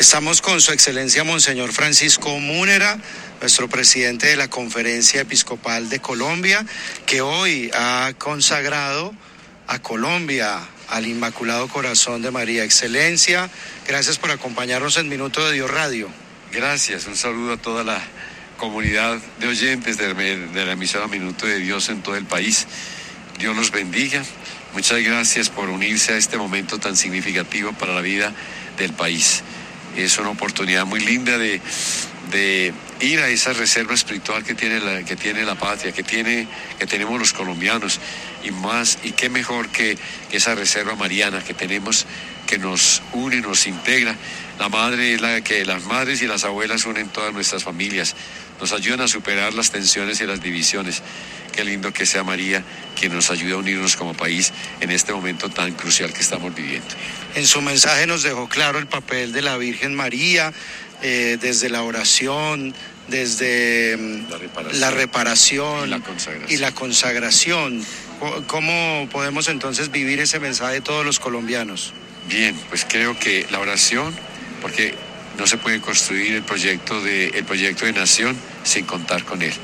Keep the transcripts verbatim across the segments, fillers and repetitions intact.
Estamos con su excelencia Monseñor Francisco Múnera, nuestro presidente de la Conferencia Episcopal de Colombia, que hoy ha consagrado a Colombia al Inmaculado Corazón de María. Excelencia, gracias por acompañarnos en Minuto de Dios Radio. Gracias, un saludo a toda la comunidad de oyentes de, de la emisora Minuto de Dios en todo el país. Dios los bendiga. Muchas gracias por unirse a este momento tan significativo para la vida del país. Es una oportunidad muy linda de, de ir a esa reserva espiritual que tiene la, que tiene la patria, que, tiene, que tenemos los colombianos, y más, y qué mejor que, que esa reserva mariana que tenemos, que nos une, nos integra. La madre es la que las madres y las abuelas unen todas nuestras familias, nos ayudan a superar las tensiones y las divisiones. Qué lindo que sea María quien nos ayude a unirnos como país en este momento tan crucial que estamos viviendo. En su mensaje nos dejó claro el papel de la Virgen María, eh, desde la oración, desde la reparación, la reparación y, la consagración. y la consagración. ¿Cómo podemos entonces vivir ese mensaje todos los colombianos? Bien, pues creo que la oración, porque no se puede construir el proyecto de, el proyecto de nación sin contar con él.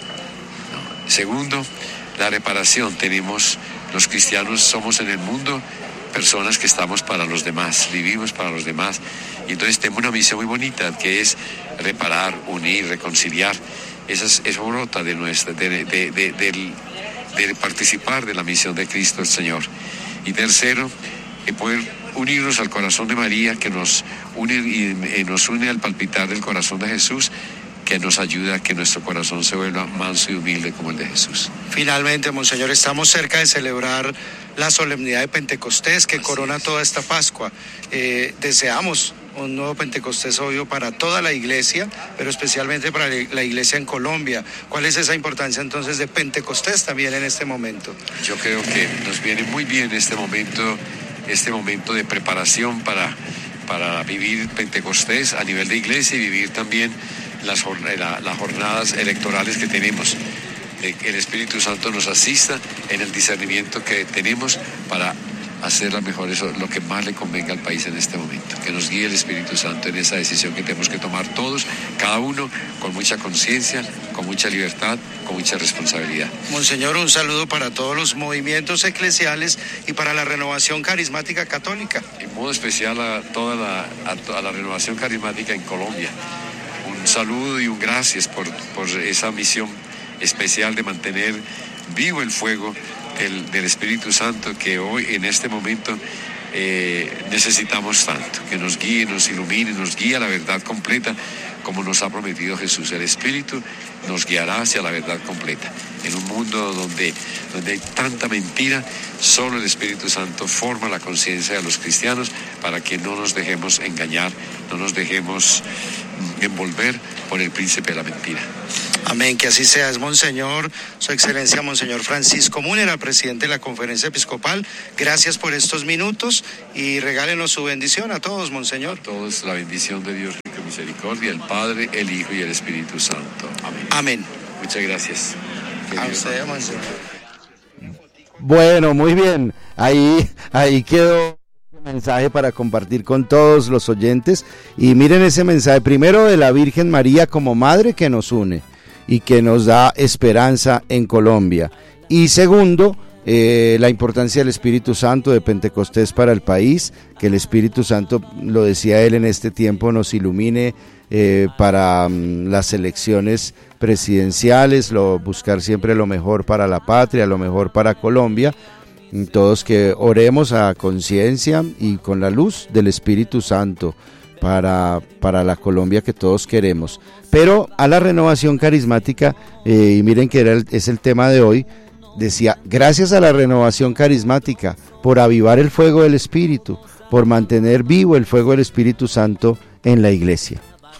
No. Segundo, la reparación. Tenemos, los cristianos somos en el mundo personas que estamos para los demás, vivimos para los demás, y entonces tenemos una misión muy bonita que es reparar, unir, reconciliar. Esa es, eso brota de nuestra, de, de, de, de, de participar de la misión de Cristo el Señor. Y tercero, eh, poder unirnos al corazón de María, que nos une y eh, nos une al palpitar del corazón de Jesús, que nos ayuda a que nuestro corazón se vuelva manso y humilde como el de Jesús. Finalmente, Monseñor, estamos cerca de celebrar la solemnidad de Pentecostés que Así corona es. toda esta Pascua. Eh, deseamos un nuevo Pentecostés, obvio, para toda la iglesia, pero especialmente para la iglesia en Colombia. ¿Cuál es esa importancia entonces de Pentecostés también en este momento? Yo creo que nos viene muy bien este momento, este momento de preparación para, para vivir Pentecostés a nivel de iglesia y vivir también las, la, las jornadas electorales que tenemos. Que el Espíritu Santo nos asista en el discernimiento que tenemos para hacer las mejores, lo que más le convenga al país en este momento. Que nos guíe el Espíritu Santo en esa decisión que tenemos que tomar todos, cada uno con mucha conciencia, con mucha libertad, con mucha responsabilidad. Monseñor, un saludo para todos los movimientos eclesiales y para la Renovación Carismática Católica. En modo especial a toda la, a, a la Renovación Carismática en Colombia. Un saludo y un gracias por, por esa misión especial de mantener vivo el fuego del, del Espíritu Santo, que hoy en este momento eh, necesitamos tanto, que nos guíe, nos ilumine, nos guíe a la verdad completa como nos ha prometido Jesús. El Espíritu nos guiará hacia la verdad completa. En un mundo donde, donde hay tanta mentira, solo el Espíritu Santo forma la conciencia de los cristianos para que no nos dejemos engañar, no nos dejemos envolver por el príncipe de la mentira. Amén, que así sea. Es Monseñor, Su Excelencia Monseñor Francisco Múnera, presidente de la Conferencia Episcopal. Gracias por estos minutos y regálenos su bendición a todos, Monseñor. A todos la bendición de Dios rico en misericordia, el Padre, el Hijo y el Espíritu Santo. Amén. Amén. Muchas gracias. A usted, Monseñor. Bueno, muy bien. Ahí, ahí quedó el mensaje para compartir con todos los oyentes. Y miren ese mensaje, primero de la Virgen María como madre que nos une y que nos da esperanza en Colombia. Y segundo, eh, la importancia del Espíritu Santo de Pentecostés para el país, que el Espíritu Santo, lo decía él en este tiempo, nos ilumine eh, para um, las elecciones presidenciales, lo, buscar siempre lo mejor para la patria, lo mejor para Colombia. Todos que oremos a conciencia y con la luz del Espíritu Santo para, para la Colombia que todos queremos. Pero a la Renovación Carismática, eh, y miren que era el, es el tema de hoy, decía, gracias a la Renovación Carismática por avivar el fuego del Espíritu, por mantener vivo el fuego del Espíritu Santo en la iglesia.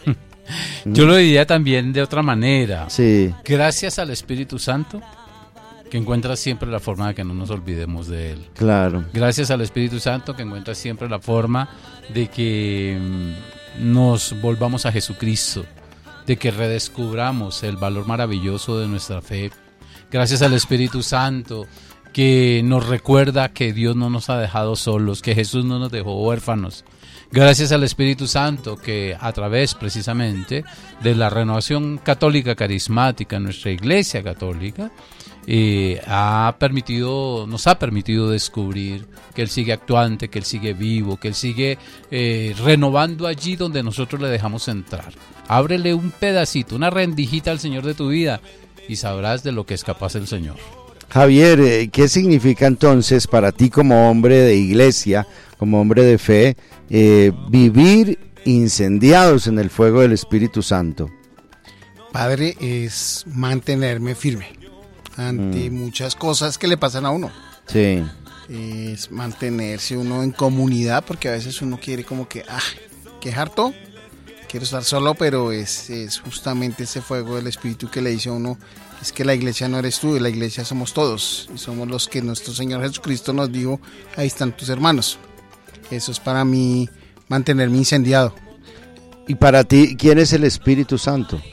Yo lo diría también de otra manera. Sí. Gracias al Espíritu Santo, que encuentra siempre la forma de que no nos olvidemos de Él. Claro. Gracias al Espíritu Santo, que encuentra siempre la forma de que nos volvamos a Jesucristo, de que redescubramos el valor maravilloso de nuestra fe. Gracias al Espíritu Santo, que nos recuerda que Dios no nos ha dejado solos, que Jesús no nos dejó huérfanos. Gracias al Espíritu Santo que a través precisamente de la renovación católica carismática en nuestra Iglesia Católica eh, ha permitido, nos ha permitido descubrir que Él sigue actuante, que Él sigue vivo, que Él sigue eh, renovando allí donde nosotros le dejamos entrar. Ábrele un pedacito, una rendijita al Señor de tu vida y sabrás de lo que es capaz el Señor. Javier, ¿qué significa entonces para ti como hombre de iglesia, como hombre de fe, eh, vivir incendiados en el fuego del Espíritu Santo? Padre, es mantenerme firme ante mm. muchas cosas que le pasan a uno. Sí. Es mantenerse uno en comunidad, porque a veces uno quiere como que, ah, qué harto, quiero estar solo, pero es, es justamente ese fuego del Espíritu que le dice a uno, es que la iglesia no eres tú, la iglesia somos todos, y somos los que nuestro Señor Jesucristo nos dijo, ahí están tus hermanos. Eso es para mí mantenerme incendiado. Y para ti, ¿quién es el Espíritu Santo?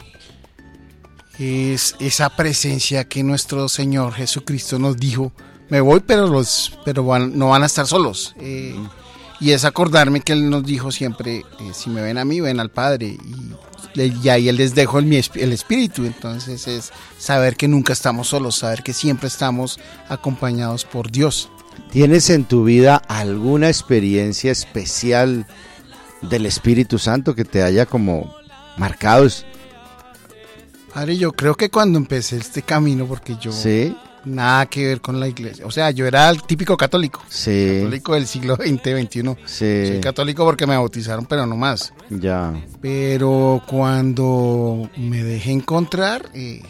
Es esa presencia que nuestro Señor Jesucristo nos dijo, me voy, pero los pero van, no van a estar solos. Eh, y es acordarme que Él nos dijo siempre, eh, si me ven a mí, ven al Padre. Y, y ahí Él les dejó el, el Espíritu. Entonces es saber que nunca estamos solos, saber que siempre estamos acompañados por Dios. ¿Tienes en tu vida alguna experiencia especial del Espíritu Santo que te haya como marcado? Padre, yo creo que cuando empecé este camino, porque yo... ¿Sí? Nada que ver con la iglesia. O sea, yo era el típico católico. Sí. Católico del siglo veinte, veintiuno. Sí. Soy católico porque me bautizaron, pero no más. Ya. Pero cuando me dejé encontrar, eh,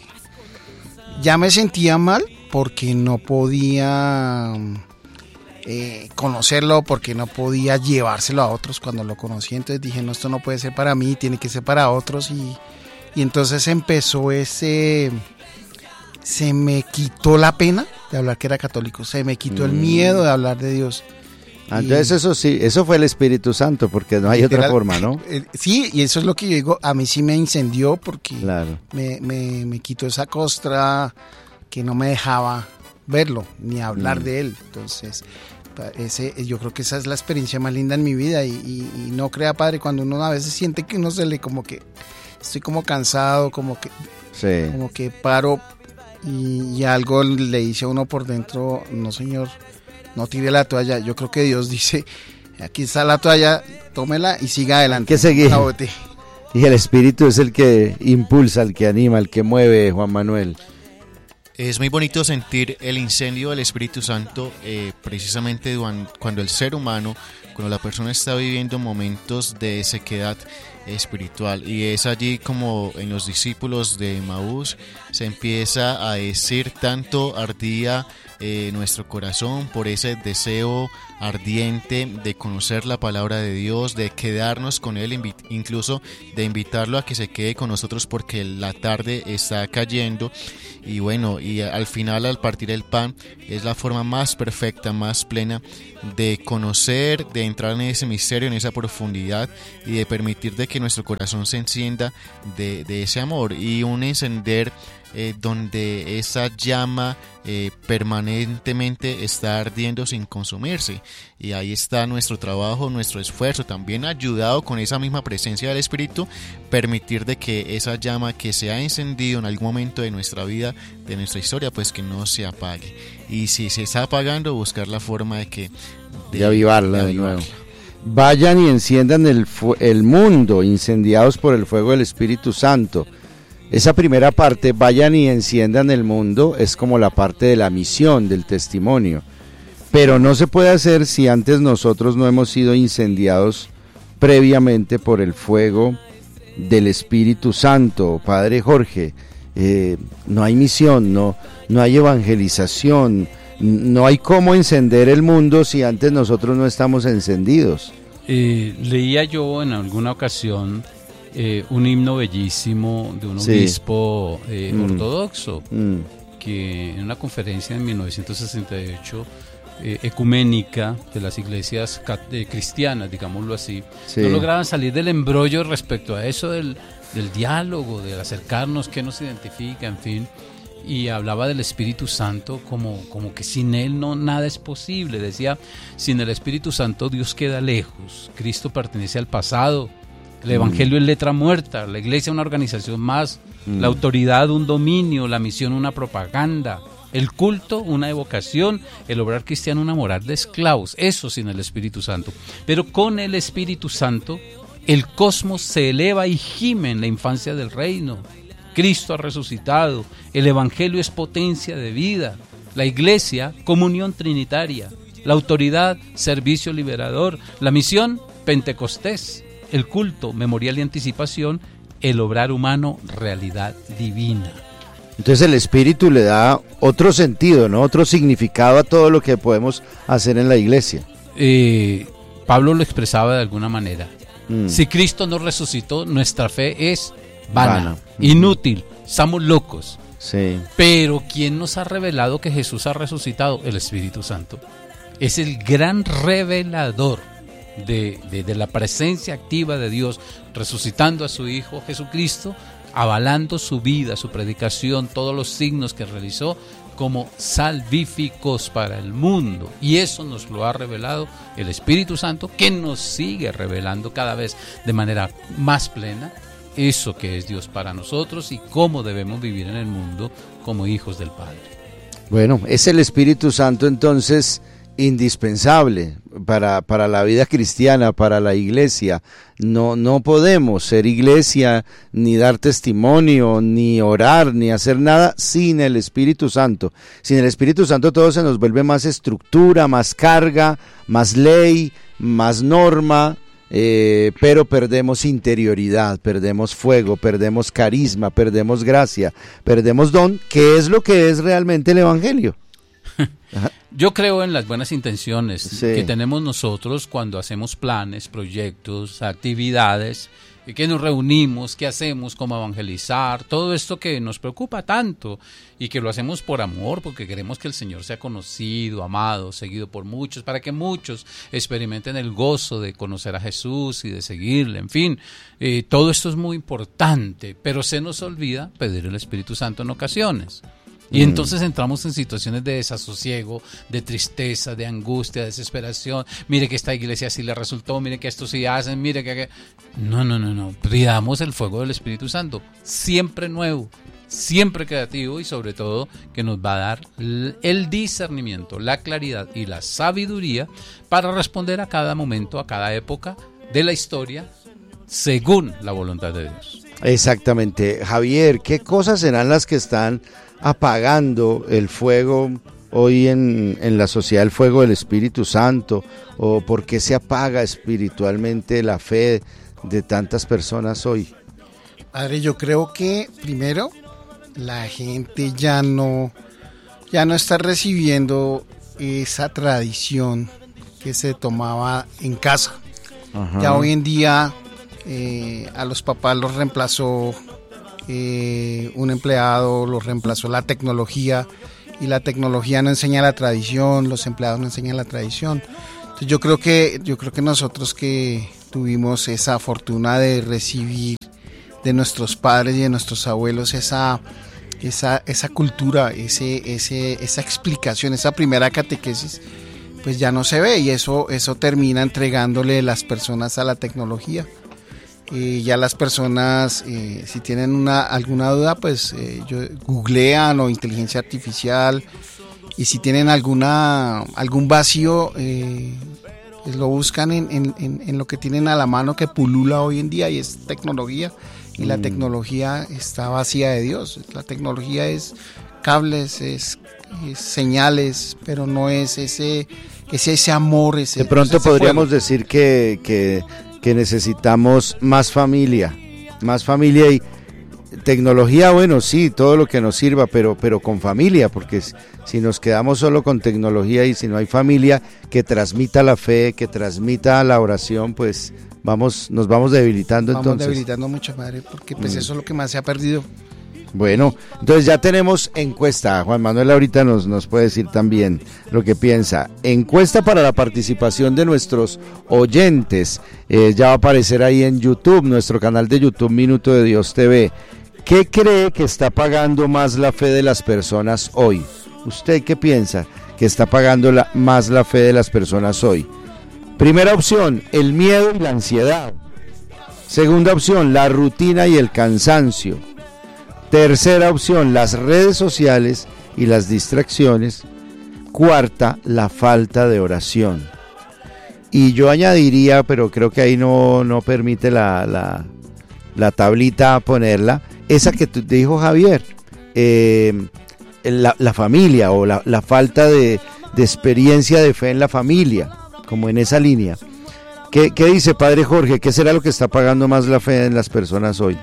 ya me sentía mal porque no podía eh, conocerlo, porque no podía llevárselo a otros cuando lo conocí. Entonces dije, no, esto no puede ser para mí, tiene que ser para otros. Y, y entonces empezó ese... Se me quitó la pena de hablar que era católico, se me quitó el miedo de hablar de Dios. Entonces y, eso sí, eso fue el Espíritu Santo, porque no hay literal, otra forma, ¿no? Sí, y eso es lo que yo digo, a mí sí me incendió porque claro. me, me, me quitó esa costra que no me dejaba verlo, ni hablar mm. de él. Entonces, ese, yo creo que esa es la experiencia más linda en mi vida y, y, y no crea, Padre, cuando uno a veces siente que uno se le como que, estoy como cansado, como que, sí. como que paro... Y, y algo le dice a uno por dentro, no señor, no tire la toalla. Yo creo que Dios dice, aquí está la toalla, tómela y siga adelante. Hay que seguir. Y el Espíritu es el que impulsa, el que anima, el que mueve, Juan Manuel. Es muy bonito sentir el incendio del Espíritu Santo eh, precisamente cuando el ser humano, cuando la persona está viviendo momentos de sequedad espiritual, y es allí como en los discípulos de Emaús se empieza a decir, tanto ardía eh, nuestro corazón por ese deseo ardiente de conocer la palabra de Dios, de quedarnos con Él, incluso de invitarlo a que se quede con nosotros porque la tarde está cayendo. Y bueno, y al final, al partir el pan, es la forma más perfecta, más plena de conocer, de entrar en ese misterio, en esa profundidad, y de permitir de que nuestro corazón se encienda de, de ese amor, y un encender eh, donde esa llama eh, permanentemente está ardiendo sin consumirse. Y ahí está nuestro trabajo, nuestro esfuerzo, también ayudado con esa misma presencia del Espíritu, permitir de que esa llama que se ha encendido en algún momento de nuestra vida, de nuestra historia, pues que no se apague. Y si se está apagando, buscar la forma de que de, de avivarla de nuevo. Vayan y enciendan el, el mundo, incendiados por el fuego del Espíritu Santo. Esa primera parte, vayan y enciendan el mundo, es como la parte de la misión, del testimonio. Pero no se puede hacer si antes nosotros no hemos sido incendiados previamente por el fuego del Espíritu Santo. Padre Jorge, eh, no hay misión, no, no hay evangelización, no hay cómo encender el mundo si antes nosotros no estamos encendidos. Eh, leía yo en alguna ocasión eh, un himno bellísimo de un obispo sí. eh, mm. ortodoxo mm. que en una conferencia en mil novecientos sesenta y ocho eh, ecuménica de las iglesias eh, cristianas, digámoslo así, sí. no lograban salir del embrollo respecto a eso del, del diálogo, del acercarnos, qué nos identifica, en fin. y hablaba del Espíritu Santo como, como que sin Él no nada es posible. Decía, sin el Espíritu Santo Dios queda lejos, Cristo pertenece al pasado, el Evangelio mm. es letra muerta, la iglesia una organización más, mm. la autoridad un dominio, la misión una propaganda, el culto una evocación, el obrar cristiano una moral de esclavos. Eso sin el Espíritu Santo. Pero con el Espíritu Santo el cosmos se eleva y gime en la infancia del reino. Cristo ha resucitado, el Evangelio es potencia de vida, la iglesia, comunión trinitaria, la autoridad, servicio liberador, la misión, Pentecostés, el culto, memorial y anticipación, el obrar humano, realidad divina. Entonces el Espíritu le da otro sentido, ¿no? Otro significado a todo lo que podemos hacer en la iglesia. Eh, Pablo lo expresaba de alguna manera. Mm. Si Cristo no resucitó, nuestra fe es vana, vana. inútil, mm. estamos locos. Sí. Pero ¿quién nos ha revelado que Jesús ha resucitado? El Espíritu Santo. Es el gran revelador de, de, de la presencia activa de Dios, resucitando a su Hijo Jesucristo, avalando su vida, su predicación, todos los signos que realizó como salvíficos para el mundo. Y eso nos lo ha revelado el Espíritu Santo, que nos sigue revelando cada vez de manera más plena eso que es Dios para nosotros y cómo debemos vivir en el mundo como hijos del Padre. Bueno, es el Espíritu Santo entonces indispensable para, para la vida cristiana, para la iglesia. No, no podemos ser iglesia, ni dar testimonio, ni orar, ni hacer nada sin el Espíritu Santo. Sin el Espíritu Santo todo se nos vuelve más estructura, más carga, más ley, más norma, eh, pero perdemos interioridad, perdemos fuego, perdemos carisma, perdemos gracia, perdemos don, que es lo que es realmente el Evangelio. Ajá. Yo creo en las buenas intenciones sí. que tenemos nosotros cuando hacemos planes, proyectos, actividades, que nos reunimos, que hacemos, cómo evangelizar, todo esto que nos preocupa tanto y que lo hacemos por amor, porque queremos que el Señor sea conocido, amado, seguido por muchos, para que muchos experimenten el gozo de conocer a Jesús y de seguirle, en fin, eh, todo esto es muy importante, pero se nos olvida pedir el Espíritu Santo en ocasiones. Y entonces entramos en situaciones de desasosiego, de tristeza, de angustia, de desesperación. Mire que esta iglesia sí le resultó, mire que esto sí hacen, mire que... que... No, no, no, no. Pidamos el fuego del Espíritu Santo, siempre nuevo, siempre creativo y sobre todo que nos va a dar el discernimiento, la claridad y la sabiduría para responder a cada momento, a cada época de la historia, según la voluntad de Dios. Exactamente. Javier, ¿qué cosas serán las que están apagando el fuego hoy en, en la sociedad, el fuego del Espíritu Santo? ¿O por qué se apaga espiritualmente la fe de tantas personas hoy? Padre, yo creo que primero la gente ya no, ya no está recibiendo esa tradición que se tomaba en casa. Ajá. Ya hoy en día eh, a los papás los reemplazó Eh, un empleado, lo reemplazó la tecnología y la tecnología no enseña la tradición, los empleados no enseñan la tradición. Entonces yo creo que yo creo que nosotros que tuvimos esa fortuna de recibir de nuestros padres y de nuestros abuelos esa esa esa cultura, ese ese esa explicación, esa primera catequesis, pues ya no se ve y eso eso termina entregándole las personas a la tecnología. Eh, ya las personas, eh, si tienen una alguna duda, pues eh, yo, googlean o inteligencia artificial, y si tienen alguna algún vacío, eh, pues lo buscan en, en, en, en lo que tienen a la mano que pulula hoy en día, y es tecnología, y mm. la tecnología está vacía de Dios. La tecnología es cables, es, es señales, pero no es ese ese, ese amor. Ese, de pronto ese podríamos fuego. decir que... que... que necesitamos más familia, más familia y tecnología, bueno, sí, todo lo que nos sirva, pero, pero con familia, porque si nos quedamos solo con tecnología y si no hay familia que transmita la fe, que transmita la oración, pues vamos, nos vamos debilitando. Vamos entonces. debilitando mucho, madre, porque pues mm. eso es lo que más se ha perdido. Bueno, entonces ya tenemos encuesta. Juan Manuel ahorita nos, nos puede decir también lo que piensa. Encuesta para la participación de nuestros oyentes. Eh, ya va a aparecer ahí en YouTube, nuestro canal de YouTube Minuto de Dios T V. ¿Qué cree que está pagando más la fe de las personas hoy? ¿Usted qué piensa que está pagando la, más la fe de las personas hoy? Primera opción, el miedo y la ansiedad. Segunda opción, la rutina y el cansancio. Tercera opción, las redes sociales y las distracciones. Cuarta, la falta de oración. Y yo añadiría, pero creo que ahí no, no permite la, la, la tablita ponerla, esa que te dijo Javier, eh, la, la familia o la, la falta de, de experiencia de fe en la familia, como en esa línea. ¿Qué, ¿Qué dice Padre Jorge? ¿Qué será lo que está pagando más la fe en las personas hoy?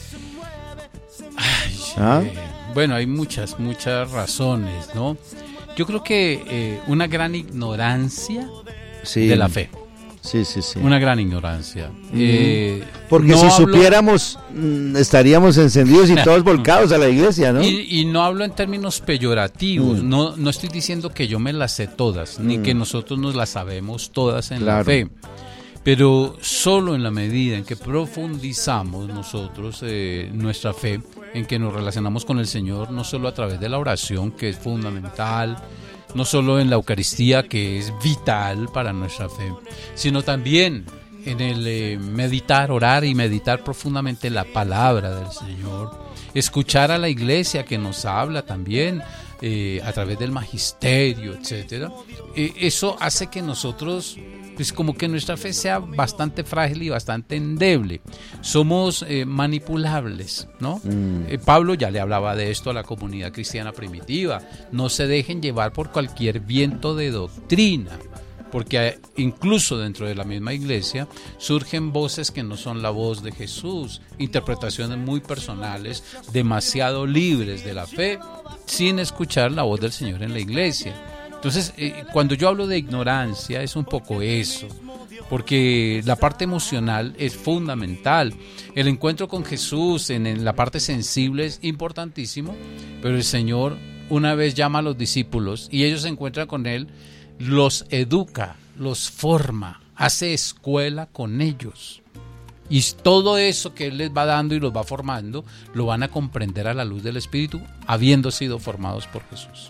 Ay, ¿Ah? eh, bueno, hay muchas, muchas razones, ¿no? Yo creo que eh, una gran ignorancia Sí. de la fe. Sí, sí, sí. Una gran ignorancia. Mm. Eh, Porque no si hablo, supiéramos, mm, estaríamos encendidos y todos volcados a la iglesia, ¿no? Y, y no hablo en términos peyorativos. Mm. No, no estoy diciendo que yo me las sé todas, Mm. ni que nosotros nos las sabemos todas en Claro. la fe. Pero solo en la medida en que profundizamos nosotros eh, nuestra fe, en que nos relacionamos con el Señor, no solo a través de la oración, que es fundamental, no solo en la Eucaristía, que es vital para nuestra fe, sino también en el eh, meditar, orar y meditar profundamente la palabra del Señor, escuchar a la iglesia que nos habla también eh, a través del magisterio, etcétera. Eh, eso hace que nosotros, pues como que nuestra fe sea bastante frágil y bastante endeble. Somos eh, manipulables, ¿no? Mm. Eh, Pablo ya le hablaba de esto a la comunidad cristiana primitiva. No se dejen llevar por cualquier viento de doctrina, porque incluso dentro de la misma iglesia surgen voces que no son la voz de Jesús, interpretaciones muy personales, demasiado libres de la fe, sin escuchar la voz del Señor en la iglesia. Entonces, eh, cuando yo hablo de ignorancia es un poco eso, porque la parte emocional es fundamental. El encuentro con Jesús en, en la parte sensible es importantísimo, pero el Señor una vez llama a los discípulos y ellos se encuentran con Él, los educa, los forma, hace escuela con ellos. Y todo eso que Él les va dando y los va formando, lo van a comprender a la luz del Espíritu, habiendo sido formados por Jesús.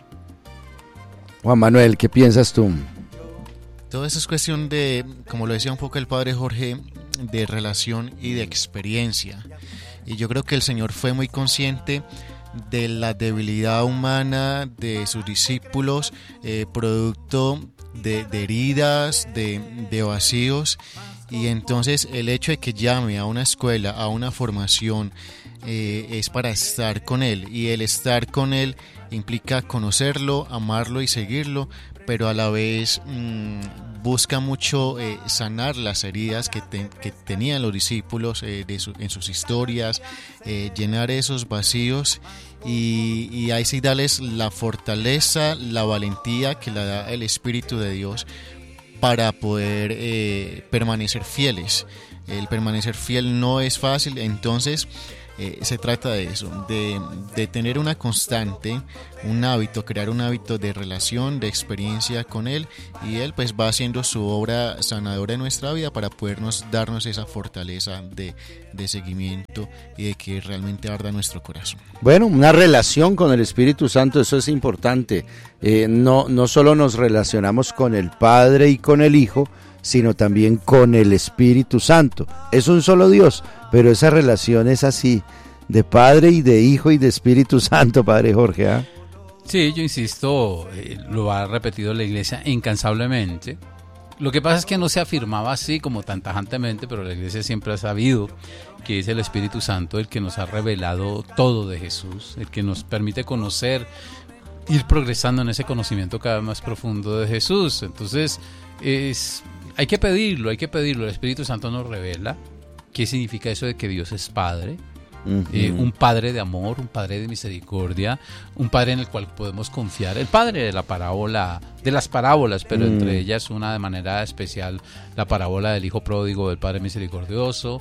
Juan Manuel, ¿qué piensas tú? Todo eso es cuestión de, como lo decía un poco el Padre Jorge, de relación y de experiencia. Y yo creo que el Señor fue muy consciente de la debilidad humana de sus discípulos, eh, producto de, de heridas, de, de vacíos. Y entonces el hecho de que llame a una escuela, a una formación, eh, es para estar con Él. Y el estar con Él implica conocerlo, amarlo y seguirlo, pero a la vez mmm, busca mucho eh, sanar las heridas que, te, que tenían los discípulos eh, de su, en sus historias, eh, llenar esos vacíos y, y ahí sí darles la fortaleza, la valentía que le da el Espíritu de Dios para poder eh, permanecer fieles. El permanecer fiel no es fácil, entonces eh, se trata de eso, de, de tener una constante, un hábito, crear un hábito de relación, de experiencia con Él, y Él pues va haciendo su obra sanadora en nuestra vida para podernos darnos esa fortaleza de, de seguimiento y de que realmente arda nuestro corazón. Bueno, una relación con el Espíritu Santo, eso es importante. Eh, no, no solo nos relacionamos con el Padre y con el Hijo, sino también con el Espíritu Santo. Es un solo Dios, pero esa relación es así, de Padre y de Hijo y de Espíritu Santo, Padre Jorge. ¿eh? Sí, yo insisto, eh, lo ha repetido la Iglesia incansablemente. Lo que pasa es que no se afirmaba así como tan tajantemente, pero la Iglesia siempre ha sabido que es el Espíritu Santo el que nos ha revelado todo de Jesús, el que nos permite conocer, ir progresando en ese conocimiento cada vez más profundo de Jesús. Entonces, es... Hay que pedirlo, hay que pedirlo. El Espíritu Santo nos revela qué significa eso de que Dios es Padre, uh-huh. eh, un Padre de amor, un Padre de misericordia, un Padre en el cual podemos confiar. El Padre de la parábola, de las parábolas, pero uh-huh. entre ellas una de manera especial, la parábola del Hijo Pródigo, del Padre Misericordioso.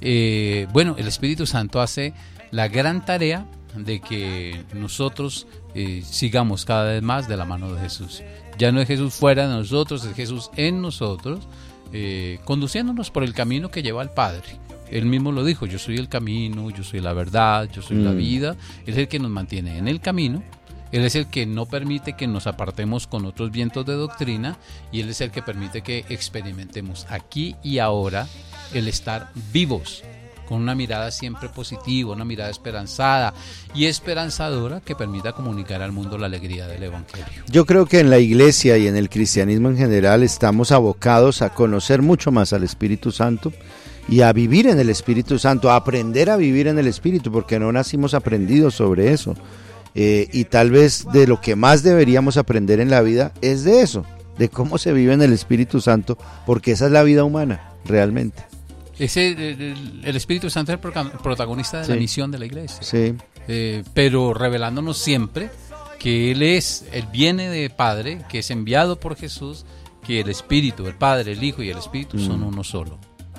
Eh, bueno, el Espíritu Santo hace la gran tarea de que nosotros eh, sigamos cada vez más de la mano de Jesús. Ya no es Jesús fuera de nosotros, es Jesús en nosotros, eh, conduciéndonos por el camino que lleva al Padre. Él mismo lo dijo, yo soy el camino, yo soy la verdad, yo soy mm. la vida. Él es el que nos mantiene en el camino. Él es el que no permite que nos apartemos con otros vientos de doctrina, y Él es el que permite que experimentemos aquí y ahora el estar vivos, con una mirada siempre positiva, una mirada esperanzada y esperanzadora que permita comunicar al mundo la alegría del Evangelio. Yo creo que en la iglesia y en el cristianismo en general estamos abocados a conocer mucho más al Espíritu Santo y a vivir en el Espíritu Santo, a aprender a vivir en el Espíritu, porque no nacimos aprendidos sobre eso. Eh, y tal vez de lo que más deberíamos aprender en la vida es de eso, de cómo se vive en el Espíritu Santo, porque esa es la vida humana, realmente. Ese, el, el Espíritu Santo es el protagonista de sí. la misión de la iglesia, sí. eh, pero revelándonos siempre que Él es, Él viene de Padre, que es enviado por Jesús, que el Espíritu, el Padre, el Hijo y el Espíritu mm. son uno solo.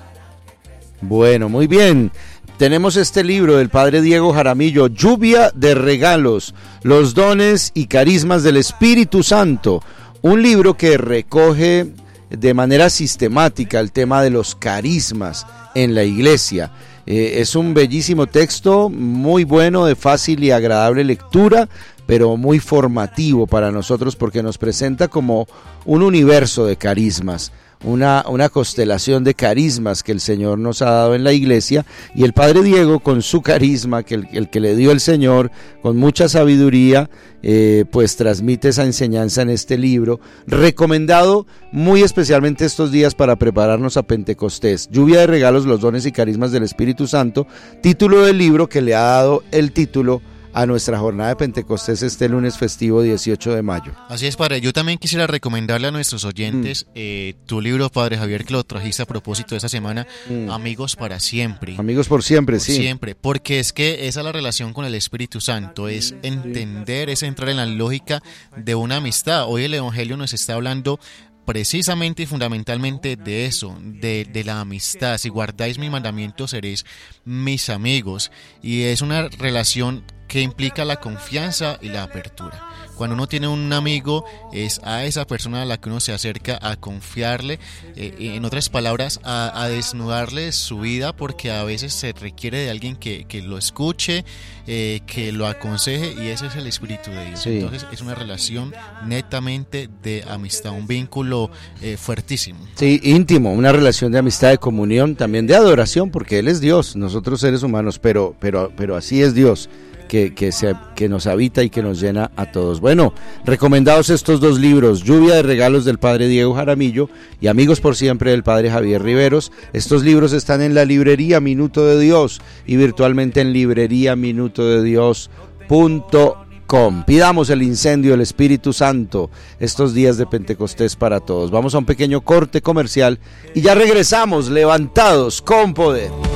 Bueno, muy bien. Tenemos este libro del padre Diego Jaramillo, Lluvia de Regalos, los dones y carismas del Espíritu Santo, un libro que recoge de manera sistemática el tema de los carismas en la iglesia. Eh, es un bellísimo texto, muy bueno, de fácil y agradable lectura, pero muy formativo para nosotros porque nos presenta como un universo de carismas. Una, una constelación de carismas que el Señor nos ha dado en la iglesia, y el Padre Diego, con su carisma, que el, el que le dio el Señor, con mucha sabiduría, eh, pues transmite esa enseñanza en este libro, recomendado muy especialmente estos días para prepararnos a Pentecostés. Lluvia de regalos, los dones y carismas del Espíritu Santo, título del libro que le ha dado el título a nuestra jornada de Pentecostés este lunes festivo dieciocho de mayo. Así es, padre. Yo también quisiera recomendarle a nuestros oyentes mm. eh, tu libro, padre Javier, que lo trajiste a propósito de esta semana, mm. Amigos para siempre. Amigos por siempre, por sí. Siempre, porque es que esa es la relación con el Espíritu Santo, es entender, es entrar en la lógica de una amistad. Hoy el Evangelio nos está hablando precisamente y fundamentalmente de eso, de, de la amistad. Si guardáis mis mandamientos seréis mis amigos, y es una relación que implica la confianza y la apertura. Cuando uno tiene un amigo, es a esa persona a la que uno se acerca a confiarle, eh, en otras palabras, a, a desnudarle su vida, porque a veces se requiere de alguien que, que lo escuche, eh, que lo aconseje, y ese es el Espíritu de Dios. Sí. Entonces es una relación netamente de amistad, un vínculo eh, fuertísimo. Sí, íntimo, una relación de amistad, de comunión, también de adoración, porque Él es Dios, nosotros seres humanos, pero, pero, pero así es Dios. Que, que, se, que nos habita y que nos llena a todos. Bueno, recomendados estos dos libros, Lluvia de Regalos del padre Diego Jaramillo y Amigos por Siempre del padre Javier Riveros. Estos libros están en la librería Minuto de Dios y virtualmente en librería minuto de dios punto com. Pidamos el incendio del Espíritu Santo estos días de Pentecostés para todos. Vamos a un pequeño corte comercial y ya regresamos levantados con poder.